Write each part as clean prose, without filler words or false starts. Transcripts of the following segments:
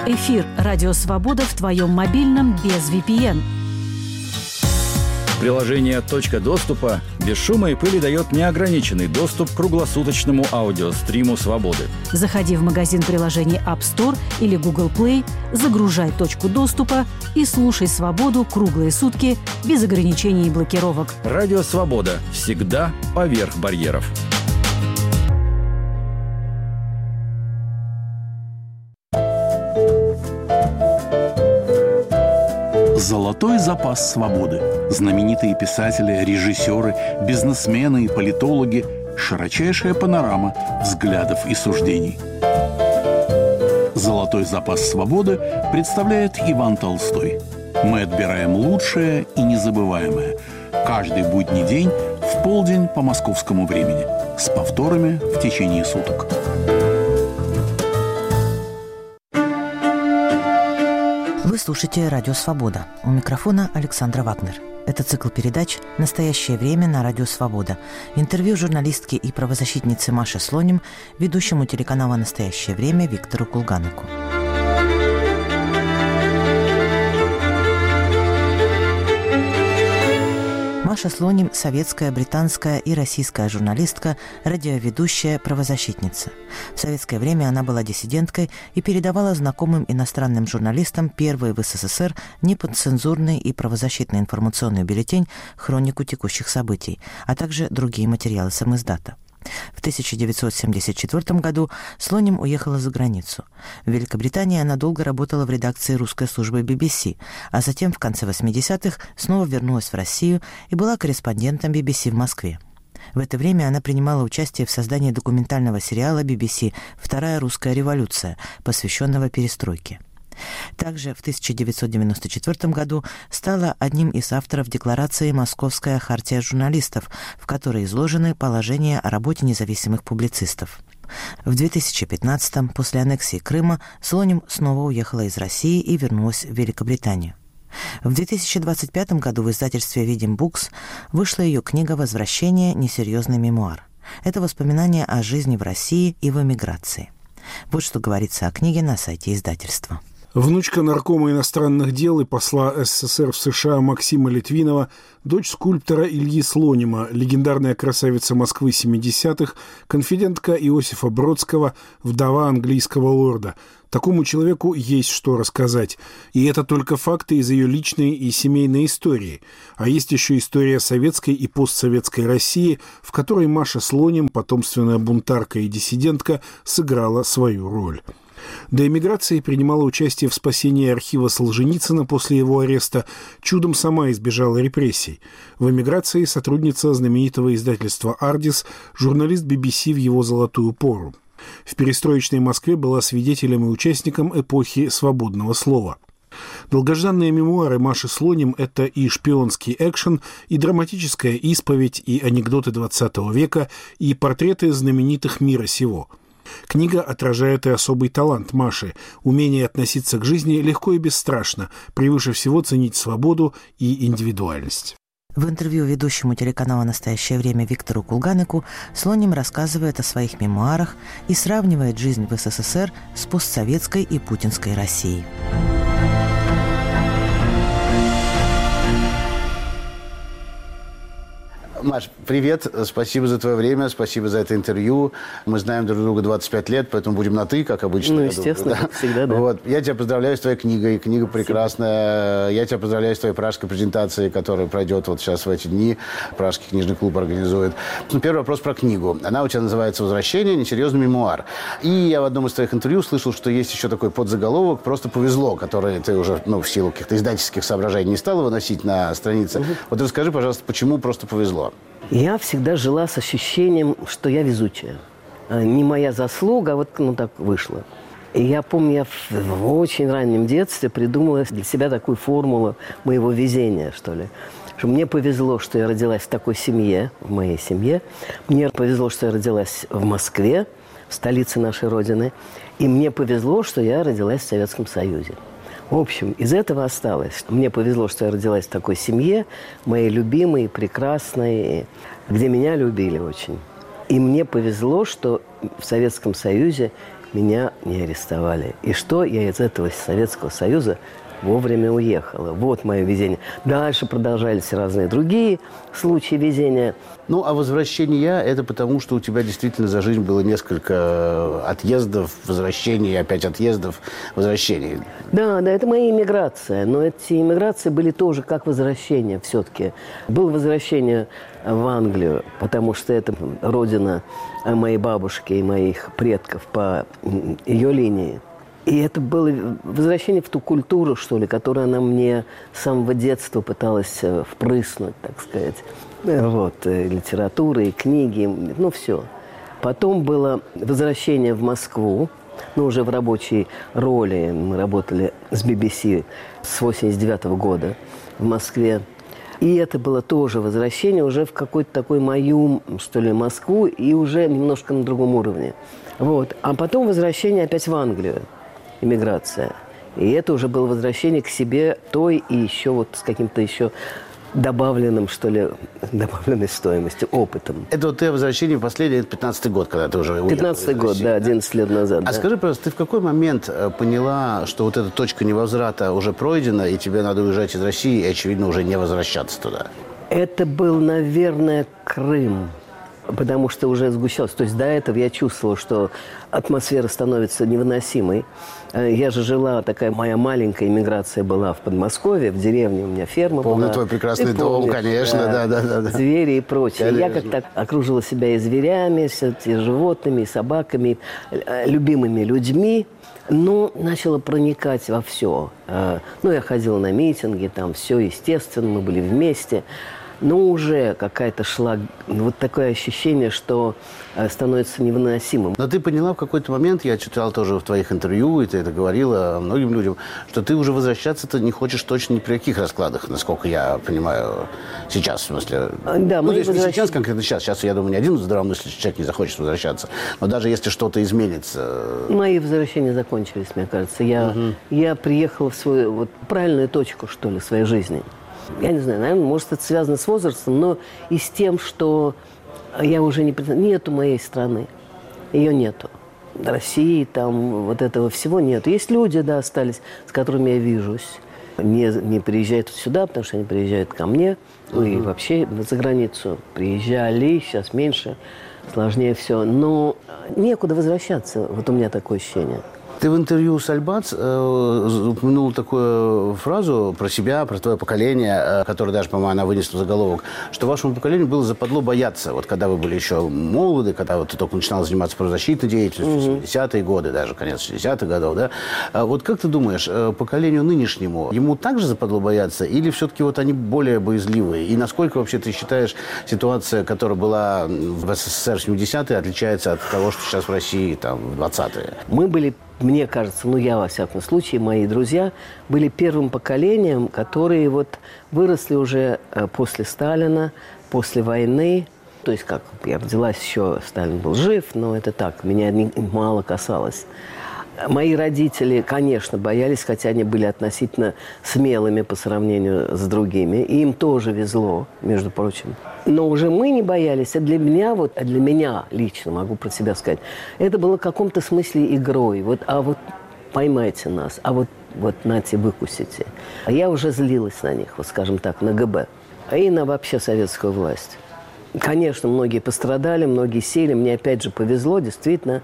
Эфир «Радио Свобода» в твоем мобильном без VPN. Приложение «Точка доступа» без шума и пыли дает неограниченный доступ к круглосуточному аудиостриму «Свободы». Заходи в магазин приложений App Store или Google Play, загружай «Точку доступа» и слушай «Свободу» круглые сутки без ограничений и блокировок. Радио «Свобода» всегда поверх барьеров. Золотой запас свободы. Знаменитые писатели, режиссеры, бизнесмены и политологи. Широчайшая панорама взглядов и суждений. Золотой запас свободы представляет Иван Толстой. Мы отбираем лучшее и незабываемое. Каждый будний день в полдень по московскому времени. С повторами в течение суток. Вы слушаете «Радио Свобода». У микрофона Александра Вагнер. Это цикл передач «Настоящее время» на «Радио Свобода». Интервью журналистки и правозащитницы Маше Слоним, ведущему телеканала «Настоящее время» Виктору Кулганику. Маша Слоним – советская, британская и российская журналистка, радиоведущая, правозащитница. В советское время она была диссиденткой и передавала знакомым иностранным журналистам первый в СССР неподцензурный и правозащитный информационный бюллетень «Хронику текущих событий», а также другие материалы самиздата. В 1974 году Слоним уехала за границу. В Великобритании она долго работала в редакции русской службы BBC, а затем в конце 80-х снова вернулась в Россию и была корреспондентом BBC в Москве. В это время она принимала участие в создании документального сериала BBC «Вторая русская революция», посвященного перестройке. Также в 1994 году стала одним из авторов декларации «Московская хартия журналистов», в которой изложены положения о работе независимых публицистов. В 2015-м, после аннексии Крыма, Слоним снова уехала из России и вернулась в Великобританию. В 2025 году в издательстве «Видим Букс» вышла ее книга «Возвращение. Несерьезный мемуар». Это воспоминания о жизни в России и в эмиграции. Вот что говорится о книге на сайте издательства. Внучка наркома иностранных дел и посла СССР в США Максима Литвинова, дочь скульптора Ильи Слонима, легендарная красавица Москвы 70-х, конфидентка Иосифа Бродского, вдова английского лорда. Такому человеку есть что рассказать. И это только факты из ее личной и семейной истории. А есть еще история советской и постсоветской России, в которой Маша Слоним, потомственная бунтарка и диссидентка, сыграла свою роль. До эмиграции принимала участие в спасении архива Солженицына после его ареста, чудом сама избежала репрессий. В эмиграции сотрудница знаменитого издательства «Ардис», журналист BBC в его золотую пору. В перестроечной Москве была свидетелем и участником эпохи свободного слова. Долгожданные мемуары Маши Слоним – это и шпионский экшен, и драматическая исповедь, и анекдоты XX века, и портреты знаменитых мира сего. Книга отражает и особый талант Маши – умение относиться к жизни легко и бесстрашно, превыше всего ценить свободу и индивидуальность. В интервью ведущему телеканала «Настоящее время» Виктору Кулганику Слоним рассказывает о своих мемуарах и сравнивает жизнь в СССР с постсоветской и путинской Россией. Маш, привет, спасибо за твое время, спасибо за это интервью. Мы знаем друг друга 25 лет, поэтому будем на «ты», как обычно. Ну, естественно, думаю, да? всегда, да. Вот. Я тебя поздравляю с твоей книгой, книга прекрасная. Я тебя поздравляю с твоей пражской презентацией, которая пройдет вот сейчас в эти дни. Пражский книжный клуб организует. Первый вопрос про книгу. Она у тебя называется «Возвращение. Несерьезный мемуар». И я в одном из твоих интервью слышал, что есть еще такой подзаголовок «Просто повезло», который ты уже в силу каких-то издательских соображений не стала выносить на странице. Вот расскажи, пожалуйста, почему «Просто повезло»? Я всегда жила с ощущением, что я везучая. Не моя заслуга, а вот так вышло. И я помню, я в очень раннем детстве придумала для себя такую формулу моего везения, что ли. Что мне повезло, что я родилась в такой семье, в моей семье. Мне повезло, что я родилась в Москве, в столице нашей Родины. И мне повезло, что я родилась в Советском Союзе. В общем, из этого осталось. Мне повезло, что я родилась в такой семье, моей любимой, прекрасной, где меня любили очень. И мне повезло, что в Советском Союзе меня не арестовали. И что я из этого Советского Союза вовремя уехала. Вот мое везение. Дальше продолжались разные другие случаи везения. Ну, а возвращение – это потому, что у тебя действительно за жизнь было несколько отъездов, возвращений, опять отъездов, возвращений. Да, это моя иммиграция. Но эти иммиграции были тоже как возвращение все-таки. Было возвращение в Англию, потому что это родина моей бабушки и моих предков по ее линии. И это было возвращение в ту культуру, что ли, которую она мне с самого детства пыталась впрыснуть, так сказать. Вот, литература и книги, ну, все. Потом было возвращение в Москву, ну, уже в рабочей роли. Мы работали с BBC с 1989 года в Москве. И это было тоже возвращение уже в какую-то такую мою, что ли, Москву, и уже немножко на другом уровне. Вот. А потом возвращение опять в Англию. Иммиграция. И это уже было возвращение к себе той и еще вот с каким-то еще добавленным, что ли, добавленной стоимостью, опытом. Это вот ты возвращение последний, это 15-й год, когда ты уже уехал. 15-й год, да, 11 лет назад. А скажи, пожалуйста, ты в какой момент поняла, что вот эта точка невозврата уже пройдена, и тебе надо уезжать из России, и, очевидно, уже не возвращаться туда? Это был, наверное, Крым. Потому что уже сгущалось. То есть до этого я чувствовала, что атмосфера становится невыносимой. Я же жила, такая моя маленькая иммиграция была в Подмосковье, в деревне у меня ферма была. Помню твой прекрасный дом, конечно, да. Звери и прочее. Конечно. Я как-то окружила себя и зверями, и животными, и собаками, любимыми людьми. Но начала проникать во все. Ну, я ходила на митинги, там все, естественно, мы были вместе. Но уже какая-то шла, вот такое ощущение, что становится невыносимым. Но ты поняла в какой-то момент, я читал тоже в твоих интервью, и ты это говорила многим людям, что ты уже возвращаться-то не хочешь точно ни при каких раскладах, насколько я понимаю, сейчас, в смысле. Да, ну, если не сейчас, конкретно сейчас. Сейчас, я думаю, ни один здравомыслящий человек не захочет возвращаться. Но даже если что-то изменится... Мои возвращения закончились, мне кажется. Я приехала в свою вот, правильную точку, что ли, своей жизни. Я не знаю, наверное, может, это связано с возрастом, но и с тем, что я уже нету моей страны. Ее нету. России, там, вот этого всего нету. Есть люди, да, остались, с которыми я вижусь. Не приезжают сюда, потому что они приезжают ко мне. Ну и вообще за границу приезжали, сейчас меньше, сложнее все. Но некуда возвращаться. Вот у меня такое ощущение. Ты в интервью с Альбац упомянул такую фразу про себя, про твое поколение, которое даже, по-моему, она вынесла в заголовок, что вашему поколению было западло бояться. Вот когда вы были еще молоды, когда вот ты только начинал заниматься правозащитной деятельностью, 70-е годы, даже конец 60-х годов, да? Вот как ты думаешь, поколению нынешнему, ему также западло бояться, или все-таки вот они более боязливые? И насколько вообще ты считаешь, ситуация, которая была в СССР в 70-е, отличается от того, что сейчас в России там, в 20-е? Мы были... Мне кажется, ну я, во всяком случае, мои друзья были первым поколением, которые вот выросли уже после Сталина, после войны. То есть, как я родилась еще, Сталин был жив, но это так, меня мало касалось. Мои родители, конечно, боялись, хотя они были относительно смелыми по сравнению с другими. И им тоже везло, между прочим. Но уже мы не боялись. А для меня лично, могу про себя сказать, это было в каком-то смысле игрой. Вот поймайте нас, вот нате, выкусите. А я уже злилась на них, вот скажем так, на ГБ. И на вообще советскую власть. Конечно, многие пострадали, многие сели. Мне опять же повезло, действительно.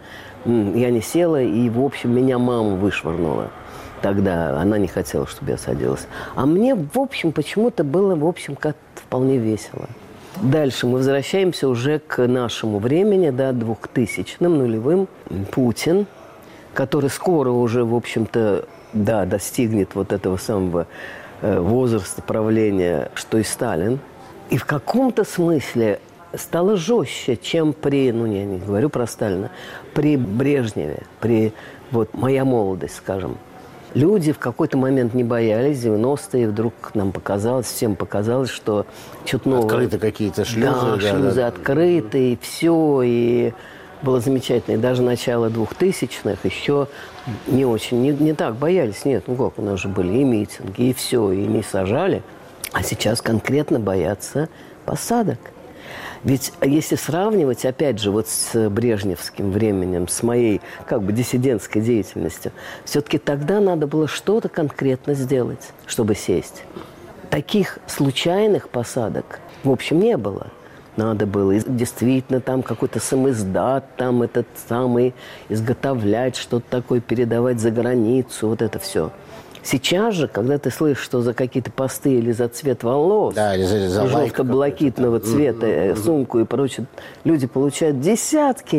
Я не села, и, в общем, меня мама вышвырнула. Тогда она не хотела, чтобы я садилась. А мне, в общем, почему-то было, в общем, как-то вполне весело. Дальше мы возвращаемся уже к нашему времени, да, 2000-м, нулевым. Путин, который скоро уже, в общем-то, да, достигнет вот этого самого возраста правления, что и Сталин. И в каком-то смысле стало жестче, чем при, я не говорю про Сталина, при Брежневе, при моя молодость, скажем. Люди в какой-то момент не боялись, 90-е, вдруг нам показалось, всем показалось, что что-то новое. Открыты какие-то шлюзы. Да, шлюзы открыты, и все, и было замечательно. И даже начало 2000-х еще не очень, не так боялись. Нет, как, у нас же были и митинги, и все, и не сажали. А сейчас конкретно боятся посадок. Ведь если сравнивать, опять же, вот с брежневским временем, с моей как бы диссидентской деятельностью, все-таки тогда надо было что-то конкретно сделать, чтобы сесть. Таких случайных посадок, в общем, не было. Надо было действительно там какой-то самиздат, там этот самый изготовлять, что-то такое передавать за границу, вот это все. Сейчас же, когда ты слышишь, что за какие-то посты или за цвет волос, да, или за желто-блакитного цвета, сумку и прочее, люди получают десятки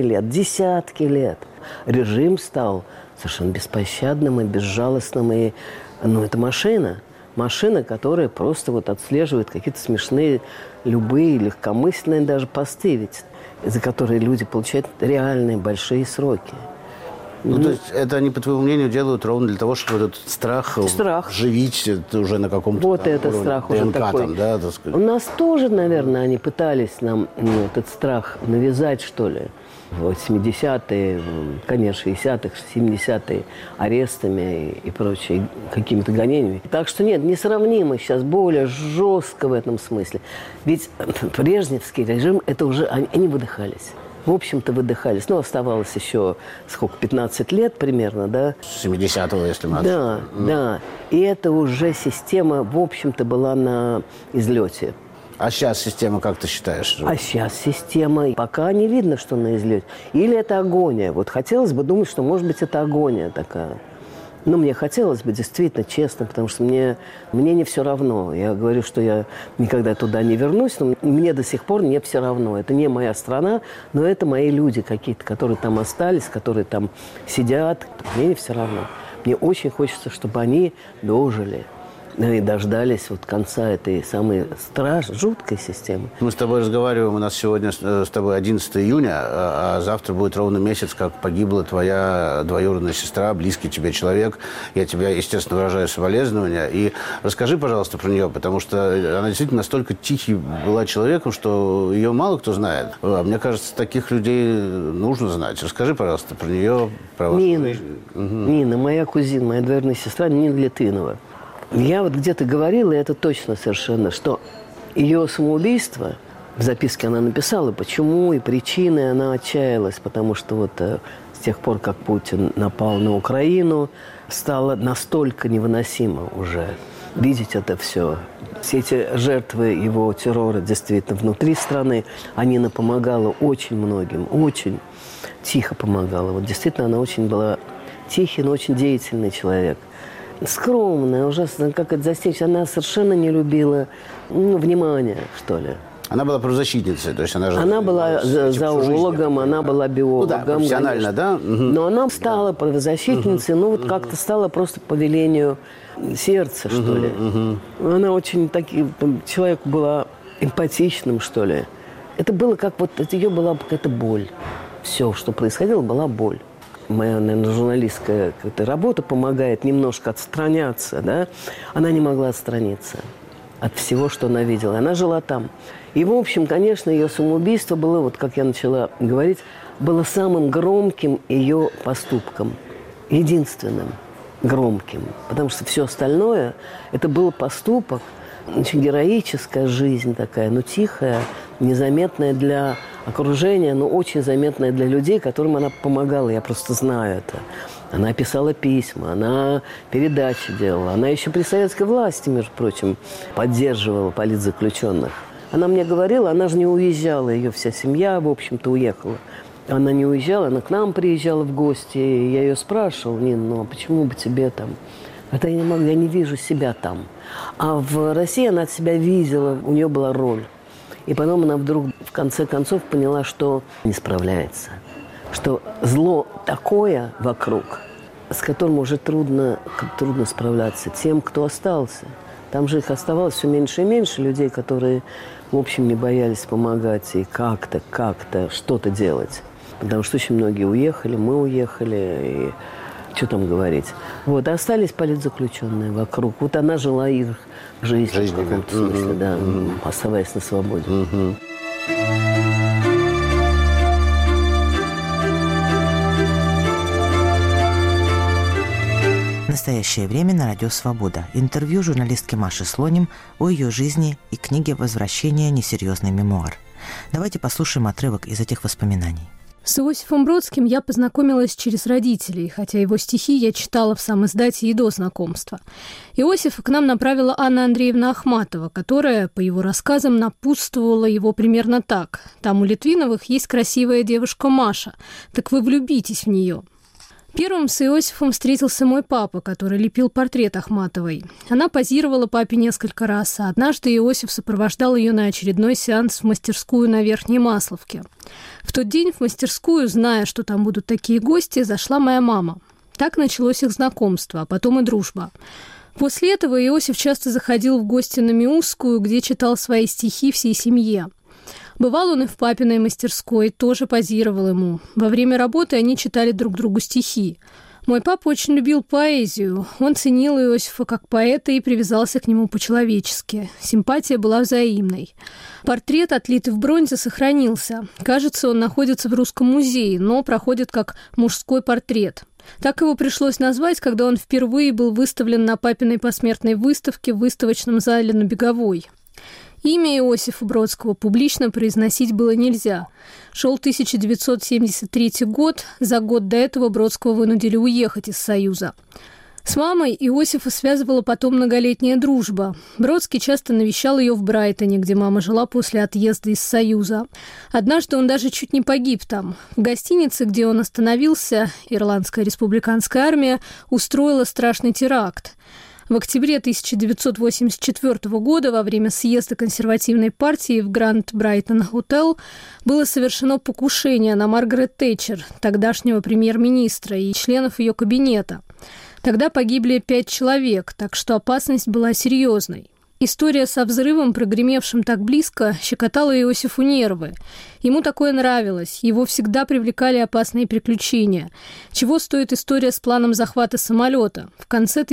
лет. Режим стал совершенно беспощадным и безжалостным. И, это машина, которая просто вот отслеживает какие-то смешные, любые, легкомысленные даже посты, ведь, за которые люди получают реальные большие сроки. То есть это они, по твоему мнению, делают ровно для того, чтобы этот страх вживить уже на каком-то вот это уровне, страх уже ДНК такой. Там, да, так сказать. У нас тоже, наверное, они пытались нам этот страх навязать, что ли. В 80-е, конечно, 60-х, 70-е арестами и прочее, какими-то гонениями. Так что нет, несравнимо сейчас, более жестко в этом смысле. Ведь брежневский режим, это уже они выдыхались. В общем-то, выдыхались. Оставалось еще, 15 лет примерно, да? С 70-го, если мы Да. И это уже система, в общем-то, была на излете. А сейчас система, как ты считаешь? А сейчас система, пока не видно, что на излете. Или это агония. Вот хотелось бы думать, что, может быть, это агония такая. Мне хотелось бы, действительно, честно, потому что мне не все равно. Я говорю, что я никогда туда не вернусь, но мне до сих пор не все равно. Это не моя страна, но это мои люди какие-то, которые там остались, которые там сидят. Мне не все равно. Мне очень хочется, чтобы они дожили. И дождались конца этой самой жуткой системы. Мы с тобой разговариваем, у нас сегодня с тобой 11 июня, а завтра будет ровно месяц, как погибла твоя двоюродная сестра, близкий тебе человек. Я тебе, естественно, выражаю соболезнования. И расскажи, пожалуйста, про нее, потому что она действительно настолько тихий была человеком, что ее мало кто знает. А мне кажется, таких людей нужно знать. Расскажи, пожалуйста, про нее, про вас. Нина, моя кузина, моя двоюродная сестра Нина Литвинова. Я где-то говорила, и это точно совершенно, что ее самоубийство, в записке она написала, почему и причины, она отчаялась, потому что с тех пор, как Путин напал на Украину, стало настолько невыносимо уже видеть это все. Все эти жертвы его террора действительно внутри страны. Нина помогала очень многим, очень тихо помогала. Действительно, она очень была тихий, но очень деятельный человек. Скромная, ужасно, как это застичь. Она совершенно не любила внимания, что ли. Она была правозащитницей, то есть она была зоологом, она была биологом. Да, профессионально, да? Но она стала правозащитницей, как-то стала просто по велению сердца, что ли. Она очень человек была эмпатичным, что ли. Это было как это ее была какая-то боль. Все, что происходило, была боль. Моя, наверное, журналистская работа помогает немножко отстраняться, да? Она не могла отстраниться от всего, что она видела. Она жила там. И, в общем, конечно, ее самоубийство было, как я начала говорить, было самым громким ее поступком. Единственным громким. Потому что все остальное, это был поступок, очень героическая жизнь такая, тихая, незаметная для окружения, но очень заметная для людей, которым она помогала. Я просто знаю это. Она писала письма, она передачи делала. Она еще при советской власти, между прочим, поддерживала политзаключенных. Она мне говорила, она же не уезжала, ее вся семья, в общем-то, уехала. Она не уезжала, она к нам приезжала в гости. И я ее спрашивала: Нина, а почему бы тебе там? Это я не могу, я не вижу себя там. А в России она себя видела, у нее была роль. И потом она вдруг, в конце концов, поняла, что не справляется. Что зло такое вокруг, с которым уже трудно справляться тем, кто остался. Там же их оставалось все меньше и меньше людей, которые, в общем, не боялись помогать и как-то что-то делать. Потому что очень многие уехали, мы уехали, и что там говорить. Остались политзаключенные вокруг. Она жила их жизнью в каком-то смысле, да, оставаясь на свободе. В настоящее время на радио «Свобода» интервью журналистки Маши Слоним о ее жизни и книге «Возвращение. Несерьезный мемуар». Давайте послушаем отрывок из этих воспоминаний. С Иосифом Бродским я познакомилась через родителей, хотя его стихи я читала в самиздате и до знакомства. Иосифа к нам направила Анна Андреевна Ахматова, которая, по его рассказам, напутствовала его примерно так. «Там у Литвиновых есть красивая девушка Маша, так вы влюбитесь в нее». Первым с Иосифом встретился мой папа, который лепил портрет Ахматовой. Она позировала папе несколько раз, а однажды Иосиф сопровождал ее на очередной сеанс в мастерскую на Верхней Масловке. В тот день в мастерскую, зная, что там будут такие гости, зашла моя мама. Так началось их знакомство, а потом и дружба. После этого Иосиф часто заходил в гости на Миусскую, где читал свои стихи всей семье. Бывал он и в папиной мастерской, тоже позировал ему. Во время работы они читали друг другу стихи. Мой папа очень любил поэзию. Он ценил Иосифа как поэта и привязался к нему по-человечески. Симпатия была взаимной. Портрет, отлитый в бронзе, сохранился. Кажется, он находится в Русском музее, но проходит как мужской портрет. Так его пришлось назвать, когда он впервые был выставлен на папиной посмертной выставке в выставочном зале на Беговой. Имя Иосифа Бродского публично произносить было нельзя. Шел 1973 год, за год до этого Бродского вынудили уехать из Союза. С мамой Иосифа связывала потом многолетняя дружба. Бродский часто навещал ее в Брайтоне, где мама жила после отъезда из Союза. Однажды он даже чуть не погиб там. В гостинице, где он остановился, Ирландская республиканская армия устроила страшный теракт. В октябре 1984 года во время съезда консервативной партии в Гранд Брайтон-Хотел было совершено покушение на Маргарет Тэтчер, тогдашнего премьер-министра, и членов ее кабинета. Тогда погибли 5 человек, так что опасность была серьезной. История со взрывом, прогремевшим так близко, щекотала Иосифу нервы. Ему такое нравилось, его всегда привлекали опасные приключения. Чего стоит история с планом захвата самолета? В конце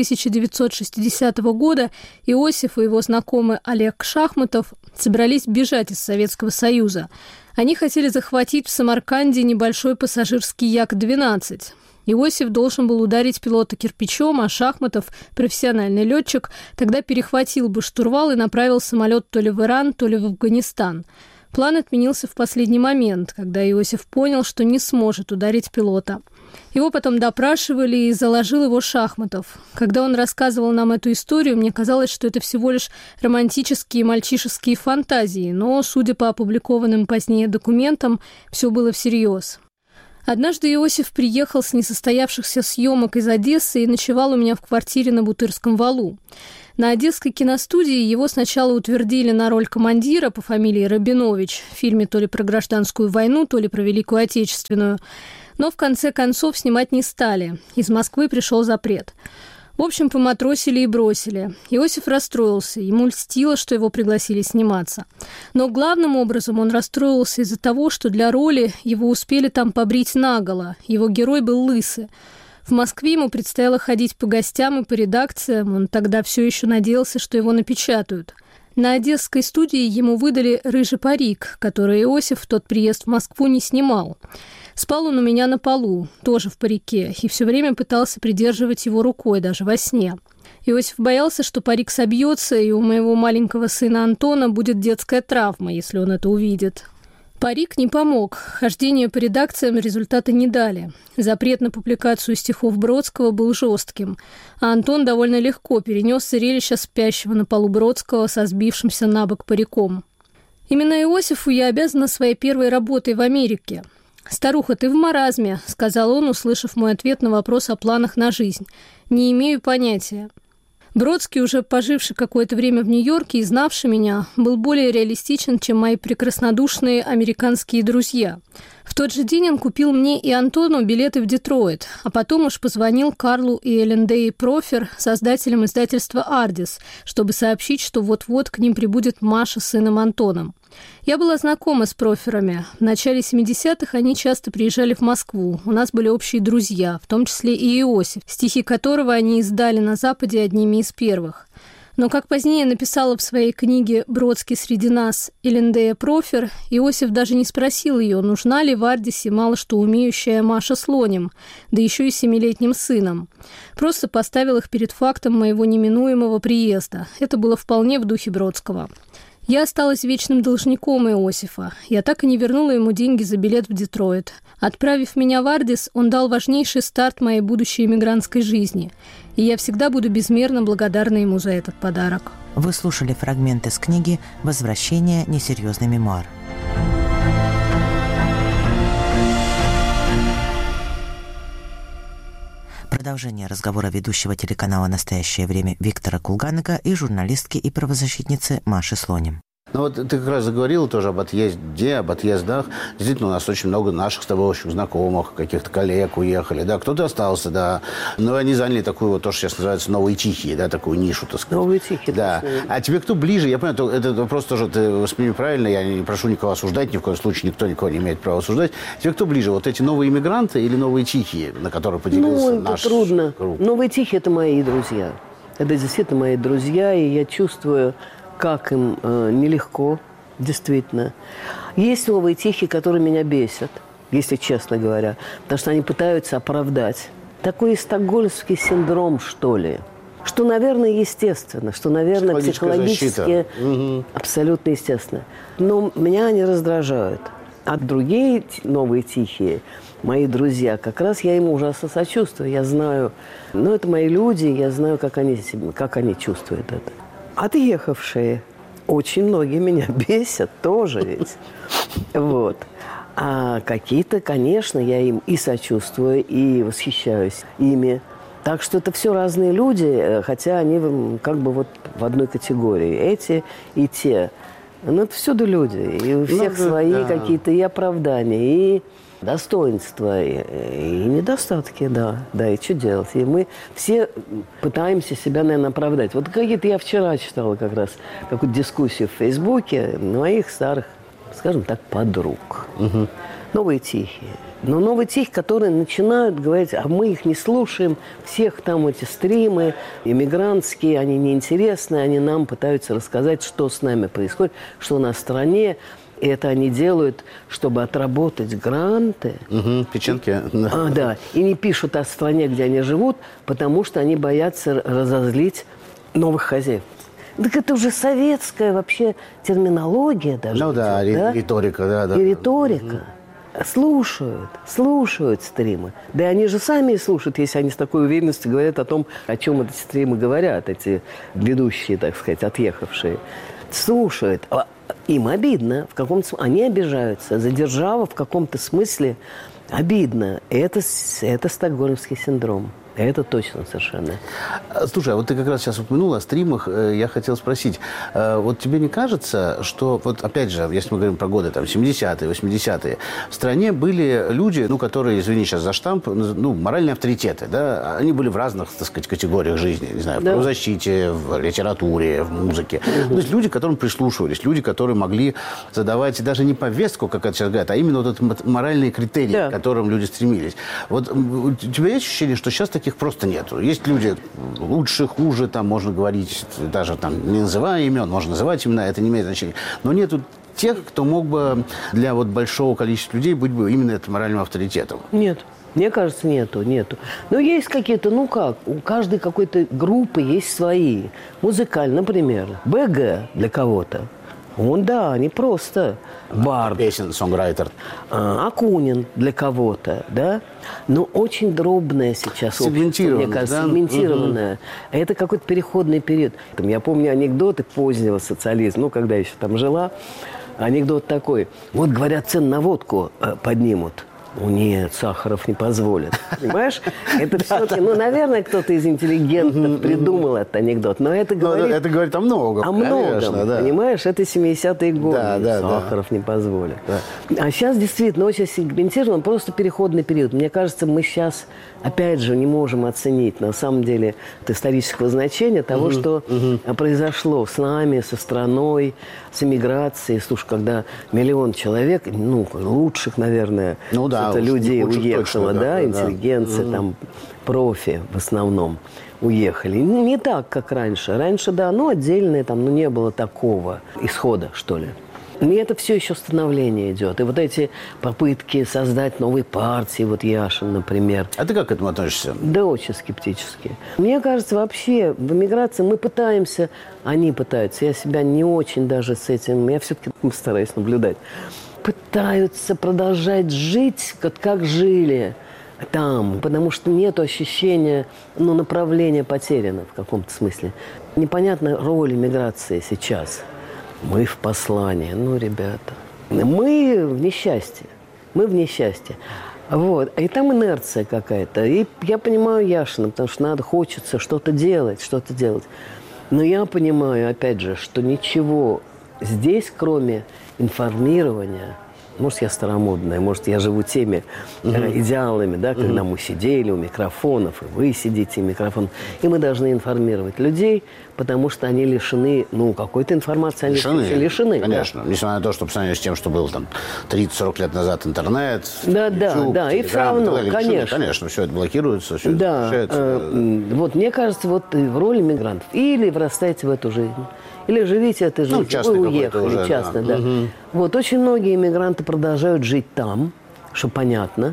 1960 года Иосиф и его знакомый Олег Шахматов собрались бежать из Советского Союза. Они хотели захватить в Самарканде небольшой пассажирский Як-12. Иосиф должен был ударить пилота кирпичом, а Шахматов, профессиональный летчик, тогда перехватил бы штурвал и направил самолет то ли в Иран, то ли в Афганистан. План отменился в последний момент, когда Иосиф понял, что не сможет ударить пилота. Его потом допрашивали, и заложил его Шахматов. Когда он рассказывал нам эту историю, мне казалось, что это всего лишь романтические мальчишеские фантазии, но, судя по опубликованным позднее документам, все было всерьез. Однажды Иосиф приехал с несостоявшихся съемок из Одессы и ночевал у меня в квартире на Бутырском валу. На Одесской киностудии его сначала утвердили на роль командира по фамилии Рабинович в фильме то ли про гражданскую войну, то ли про Великую Отечественную. Но в конце концов снимать не стали. Из Москвы пришел запрет. В общем, поматросили и бросили. Иосиф расстроился. Ему льстило, что его пригласили сниматься. Но главным образом он расстроился из-за того, что для роли его успели там побрить наголо. Его герой был лысый. В Москве ему предстояло ходить по гостям и по редакциям. Он тогда все еще надеялся, что его напечатают. На Одесской студии ему выдали рыжий парик, который Иосиф в тот приезд в Москву не снимал. Спал он у меня на полу, тоже в парике, и все время пытался придерживать его рукой, даже во сне. Иосиф боялся, что парик собьется, и у моего маленького сына Антона будет детская травма, если он это увидит. Парик не помог, хождение по редакциям результата не дали. Запрет на публикацию стихов Бродского был жестким, а Антон довольно легко перенес зрелище спящего на полу Бродского со сбившимся на бок париком. Именно Иосифу я обязана своей первой работой в Америке. «Старуха, ты в маразме», — сказал он, услышав мой ответ на вопрос о планах на жизнь. «Не имею понятия». Бродский, уже поживший какое-то время в Нью-Йорке и знавший меня, был более реалистичен, чем мои прекраснодушные американские друзья. В тот же день он купил мне и Антону билеты в Детройт, а потом уж позвонил Карлу и Эллендей Профер, создателям издательства «Ардис», чтобы сообщить, что вот-вот к ним прибудет Маша с сыном Антоном. Я была знакома с Проферами. В начале 70-х они часто приезжали в Москву. У нас были общие друзья, в том числе и Иосиф, стихи которого они издали на Западе одними из первых. Но, как позднее написала в своей книге «Бродский среди нас» Эллендея Профер, Иосиф даже не спросил ее, нужна ли в Ардисе мало что умеющая Маша с Лонем, да еще и 7-летним сыном. Просто поставил их перед фактом моего неминуемого приезда. Это было вполне в духе Бродского. Я осталась вечным должником Иосифа. Я так и не вернула ему деньги за билет в Детройт. Отправив меня в Ардис, он дал важнейший старт моей будущей эмигрантской жизни. И я всегда буду безмерно благодарна ему за этот подарок. Вы слушали фрагмент из книги «Возвращение. Несерьезный мемуар». Продолжение разговора ведущего телеканала «Настоящее время» Виктора Кулганека и журналистки и правозащитницы Маши Слоним. Ну вот ты как раз заговорила тоже об отъезде, об отъездах. Действительно, у нас очень много наших с тобой общих знакомых, каких-то коллег уехали, да, кто-то остался, да. Но они заняли такую вот, то, что сейчас называется «Новые тихие», да, такую нишу, так сказать. Новые тихие, да. А тебе кто ближе? Я понимаю, этот вопрос тоже ты восприми правильно, я не прошу никого осуждать, ни в коем случае никто никого не имеет права осуждать. Тебе кто ближе, вот эти новые иммигранты или новые тихие, на которые поделился наш трудно. круг? Новые тихие – это мои друзья. Это действительно мои друзья, и я чувствую, как им нелегко, действительно. Есть новые тихие, которые меня бесят, если честно говоря, потому что они пытаются оправдать. Такой стокгольмский синдром, что ли, что, наверное, естественно, что, наверное, психологически абсолютно естественно. Но меня они раздражают. А другие новые тихие, мои друзья, как раз я им ужасно сочувствую. Я знаю, ну, это мои люди, я знаю, как они чувствуют это. Отъехавшие. Очень многие меня бесят тоже ведь. Вот. А какие-то, конечно, я им и сочувствую, и восхищаюсь ими. Так что это все разные люди, хотя они как бы вот в одной категории. Эти и те. Ну, это всюду люди. И у всех свои какие-то и оправдания, и достоинства, и недостатки, да. Да, и что делать? И мы все пытаемся себя, наверное, оправдать. Вот какие-то я вчера читала как раз какую-то дискуссию в Фейсбуке моих старых, скажем так, подруг. Новые тихие. Но новые тихие, которые начинают говорить, а мы их не слушаем, всех там эти стримы иммигрантские, они неинтересны, они нам пытаются рассказать, что с нами происходит, что на стране. И это они делают, чтобы отработать гранты. Печенки. Да. И не пишут о стране, где они живут, потому что они боятся разозлить новых хозяев. Так это уже советская вообще терминология даже. Ну да, риторика. Да. И риторика. Слушают стримы. Да и они же сами слушают, если они с такой уверенностью говорят о том, о чем эти стримы говорят, эти ведущие, так сказать, отъехавшие. Слушают. Им обидно, в каком-то смысле. Они обижаются. За державу в каком-то смысле обидно. Это стокгольмский синдром. Это точно совершенно. Слушай, а вот ты как раз сейчас упомянула о стримах. Я хотел спросить, вот тебе не кажется, что, вот опять же, если мы говорим про годы там 70-е, 80-е, в стране были люди, ну, которые, извини сейчас за штамп, ну, моральные авторитеты, да? Они были в разных, так сказать, категориях жизни. Не знаю, в правозащите, в литературе, в музыке. То есть люди, к которым прислушивались, люди, которые могли задавать даже не повестку, как это сейчас говорят, а именно вот этот моральные критерии, к которым люди стремились. Вот у тебя есть ощущение, что сейчас таких просто нету? Есть люди лучше, хуже, там можно говорить, даже там не называя имен, можно называть имена, это не имеет значения. Но нету тех, кто мог бы для вот большого количества людей быть бы именно этим моральным авторитетом. Нет. Мне кажется, нету. Но есть какие-то, ну как, у каждой какой-то группы есть свои. Музыкальные, например, БГ для кого-то. Он, да, не просто бард. Песен, сонграйтер. Акунин для кого-то, да. Но очень дробное сейчас общество, мне кажется, сегментированное. Это какой-то переходный период. Я помню анекдоты позднего социализма, ну, когда еще там жила. Анекдот такой. Вот, говорят, цены на водку поднимут. Нет, Сахаров не позволит. Понимаешь? Это все-таки, ну, наверное, кто-то из интеллигентов придумал этот анекдот, но это говорит... Это говорит о многом, о многом, да. Понимаешь? Это 70-е годы. Сахаров не позволит. Да. А сейчас действительно очень сегментирован, просто переходный период. Мне кажется, мы сейчас, опять же, не можем оценить, на самом деле, исторического значения того, что произошло с нами, со страной, с эмиграцией. Слушай, когда миллион человек, ну, лучших, наверное... Ну да. Это людей уехало, да, интеллигенция, там, профи в основном уехали. Не так, как раньше. Раньше, да, ну, отдельные, там, ну, не было такого исхода, что ли. И это все еще становление идет. И вот эти попытки создать новые партии, вот Яшин, например. А ты как к этому относишься? Да, очень скептически. Мне кажется, вообще в эмиграции мы пытаемся, они пытаются, я себя не очень даже с этим, я все-таки стараюсь наблюдать, пытаются продолжать жить, как жили там, потому что нет ощущения, направления потеряно в каком-то смысле. Непонятна роль эмиграции сейчас. Мы в послании. Ребята, мы в несчастье. Мы в несчастье. Вот. И там инерция какая-то. И я понимаю Яшина, потому что хочется что-то делать. Но я понимаю, опять же, что ничего здесь, кроме информирования, может, я старомодная, может, я живу теми идеалами, да, когда мы сидели у микрофонов, и вы сидите у микрофонов, и мы должны информировать людей, потому что они лишены, какой-то информации, они лишены. Конечно, да. Несмотря на то, что по сравнению с тем, что был там 30-40 лет назад интернет, YouTube, да, и все равно, конечно, все это блокируется, все это запрещается. Вот мне кажется, в роли мигрантов или вырастайте в эту жизнь, или живите этой жизнью, вы уехали, уже, частно, да. Вот очень многие иммигранты продолжают жить там, что понятно.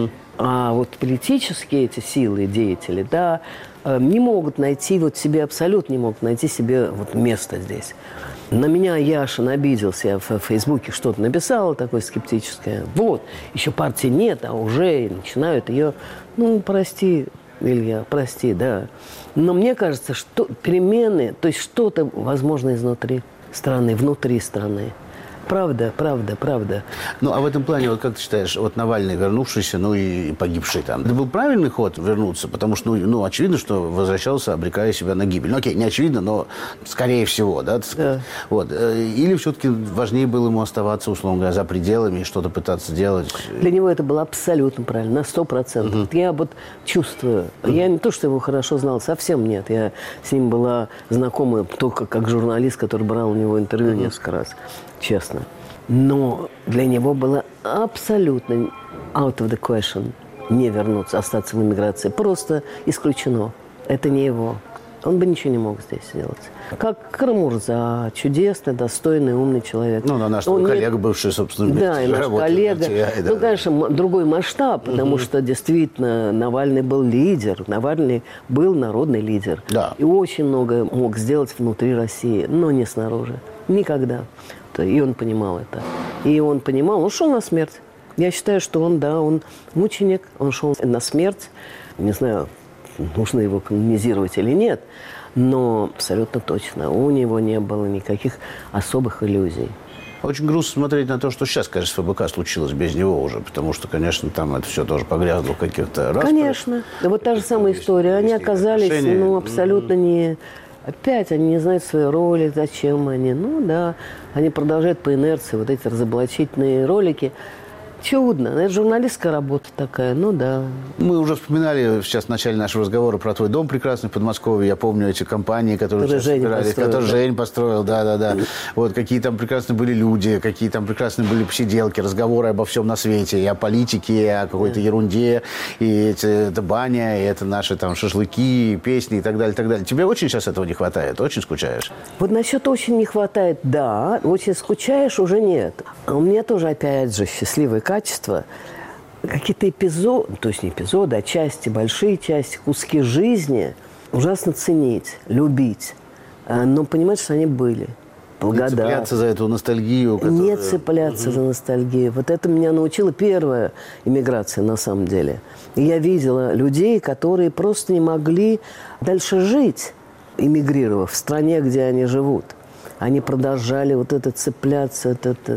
А вот политические эти силы, деятели, да, не могут найти абсолютно не могут найти себе место здесь. На меня Яшин обиделся, я в Фейсбуке что-то написала такое скептическое. Еще партии нет, а уже начинают ее, прости, Илья, прости, да. Но мне кажется, что перемены, то есть что-то возможно внутри страны. Правда. А в этом плане, как ты считаешь, Навальный вернувшийся, и погибший там, это был правильный ход вернуться? Потому что, очевидно, что возвращался, обрекая себя на гибель. Окей, не очевидно, но скорее всего, да, так сказать. Вот. Или все-таки важнее было ему оставаться, условно говоря, за пределами и что-то пытаться делать? Для него это было абсолютно правильно, на 100%. Я чувствую. Я не то, что его хорошо знал, совсем нет. Я с ним была знакома только как журналист, который брал у него интервью несколько раз. Честно. Но для него было абсолютно out of the question не вернуться, остаться в эмиграции. Просто исключено. Это не его. Он бы ничего не мог здесь сделать. Как Карамурза, чудесный, достойный, умный человек. Наш коллега, бывший, собственно, да, и наш коллега. Конечно, другой масштаб, потому что действительно Навальный был лидер. Навальный был народный лидер. Да. И очень много мог сделать внутри России, но не снаружи. Никогда. И он понимал это. И он понимал, он шел на смерть. Я считаю, что он мученик, он шел на смерть. Не знаю, нужно его канонизировать или нет, но абсолютно точно. У него не было никаких особых иллюзий. Очень грустно смотреть на то, что сейчас, конечно, с ФБК случилось без него уже, потому что, конечно, там это все тоже погрязло в каких-то распрях. Конечно. Та же самая история. Они оказались абсолютно не... Опять они не знают своей роли, зачем они. Они продолжают по инерции эти разоблачительные ролики. Чудно. Это журналистская работа такая, да. Мы уже вспоминали сейчас в начале нашего разговора про твой дом прекрасный в Подмосковье. Я помню эти компании, которые Жень построил. Да. Какие там прекрасные были люди, какие там прекрасные были посиделки, разговоры обо всем на свете. И о политике, и о какой-то ерунде. И это баня, и это наши там шашлыки, и песни и так далее, и так далее. Тебе очень сейчас этого не хватает? Очень скучаешь? Насчет очень не хватает, да. Очень скучаешь, уже нет. А у меня тоже, опять же, счастливый качество, какие-то эпизоды, то есть не эпизоды, а части, большие части, куски жизни ужасно ценить, любить, но понимать, что они были. Не цепляться за эту ностальгию. Не цепляться за ностальгию. Это меня научила первая иммиграция, на самом деле. И я видела людей, которые просто не могли дальше жить, эмигрировав в стране, где они живут. Они продолжали это цепляться,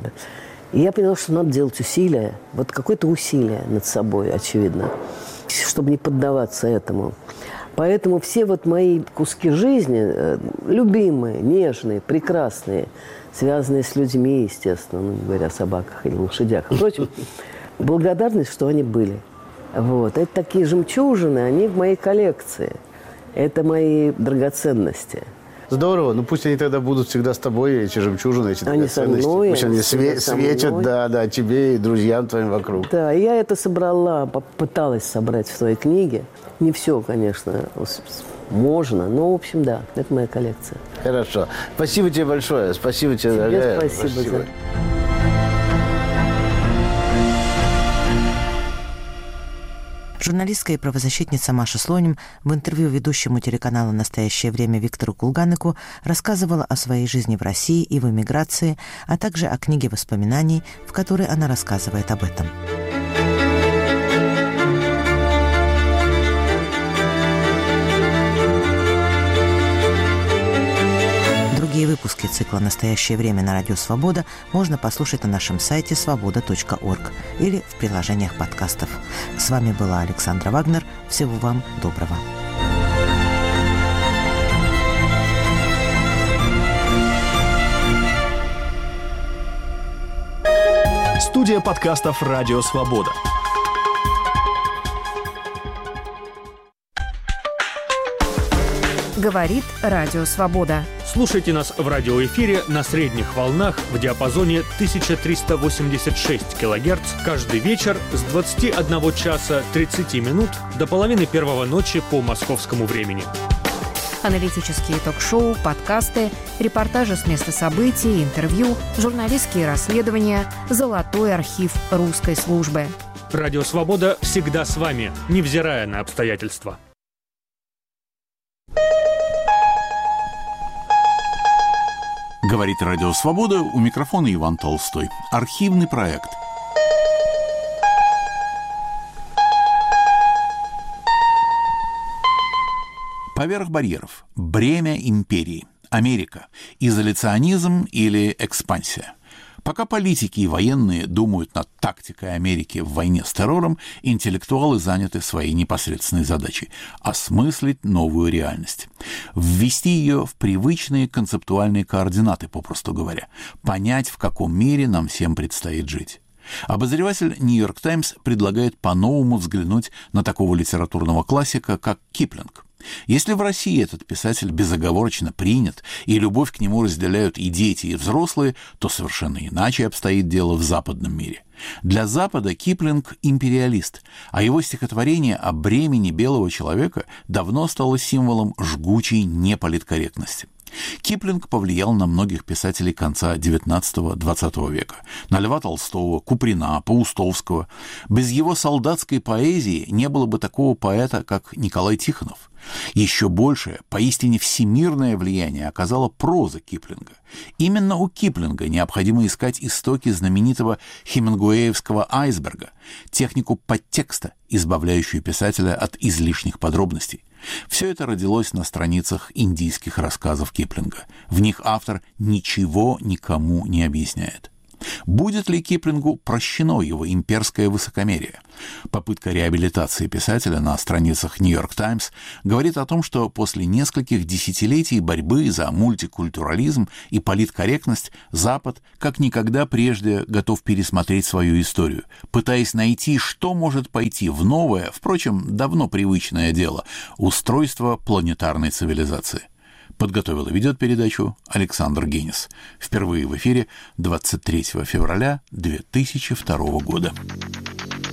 И я поняла, что надо делать усилия, какое-то усилие над собой, очевидно, чтобы не поддаваться этому. Поэтому все мои куски жизни, любимые, нежные, прекрасные, связанные с людьми, естественно, не говоря о собаках или лошадях. Впрочем, благодарность, что они были. Это такие жемчужины, они в моей коллекции. Это мои драгоценности. Здорово. Ну, пусть они тогда будут всегда с тобой, эти жемчужины, эти драгоценности. Пусть они светят, да, тебе и друзьям твоим вокруг. Да, я это собрала, попыталась собрать в своей книге. Не все, конечно, можно, но, в общем, да, это моя коллекция. Хорошо. Спасибо тебе большое. Спасибо тебе, дорогая. Спасибо. Журналистка и правозащитница Маша Слоним в интервью ведущему телеканала «Настоящее время» Виктору Кулганику рассказывала о своей жизни в России и в эмиграции, а также о книге воспоминаний, в которой она рассказывает об этом. Другие выпуски цикла «Настоящее время» на Радио Свобода можно послушать на нашем сайте svoboda.org или в приложениях подкастов. С вами была Александра Вагнер. Всего вам доброго. Студия подкастов «Радио Свобода». Говорит Радио Свобода. Слушайте нас в радиоэфире на средних волнах в диапазоне 1386 кГц каждый вечер с 21 часа 30 минут до половины первого ночи по московскому времени. Аналитические ток-шоу, подкасты, репортажи с места событий, интервью, журналистские расследования, золотой архив русской службы. Радио Свобода всегда с вами, невзирая на обстоятельства. Говорит Радио Свобода, у микрофона Иван Толстой. Архивный проект. Поверх барьеров. Бремя империи. Америка. Изоляционизм или экспансия. Пока политики и военные думают над тактикой Америки в войне с террором, интеллектуалы заняты своей непосредственной задачей – осмыслить новую реальность. Ввести ее в привычные концептуальные координаты, попросту говоря. Понять, в каком мире нам всем предстоит жить. Обозреватель «Нью-Йорк Таймс» предлагает по-новому взглянуть на такого литературного классика, как Киплинг. Если в России этот писатель безоговорочно принят, и любовь к нему разделяют и дети, и взрослые, то совершенно иначе обстоит дело в западном мире. Для Запада Киплинг – империалист, а его стихотворение о бремени белого человека давно стало символом жгучей неполиткорректности. Киплинг повлиял на многих писателей конца XIX-XX века. На Льва Толстого, Куприна, Паустовского. Без его солдатской поэзии не было бы такого поэта, как Николай Тихонов. Еще большее, поистине всемирное влияние оказала проза Киплинга. Именно у Киплинга необходимо искать истоки знаменитого хемингуэевского айсберга, технику подтекста, избавляющую писателя от излишних подробностей. Все это родилось на страницах индийских рассказов Киплинга. В них автор ничего никому не объясняет. Будет ли Киплингу прощено его имперское высокомерие? Попытка реабилитации писателя на страницах «Нью-Йорк Таймс» говорит о том, что после нескольких десятилетий борьбы за мультикультурализм и политкорректность Запад как никогда прежде готов пересмотреть свою историю, пытаясь найти, что может пойти в новое, впрочем, давно привычное дело – устройство планетарной цивилизации. Подготовил и ведет передачу Александр Генис. Впервые в эфире 23 февраля 2002 года.